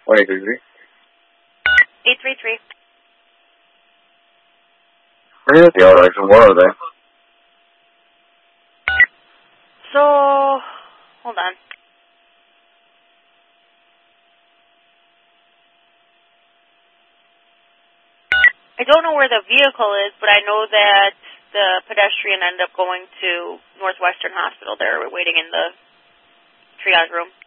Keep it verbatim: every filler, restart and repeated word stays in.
one eight three three. eight three three. Where is the auto action? Where are they? So, hold on. I don't know where the vehicle is, but I know that the pedestrian ended up going to Northwestern Hospital. They're waiting in the triage room.